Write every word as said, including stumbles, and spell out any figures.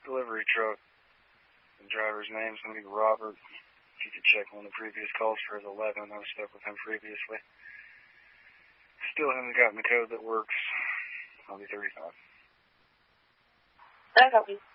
delivery truck. The driver's name's going to be Robert. If you could check on the previous calls for his eleven, I was stuck with him previously. Still haven't gotten the code that works. I'll be thirty-five. I copy.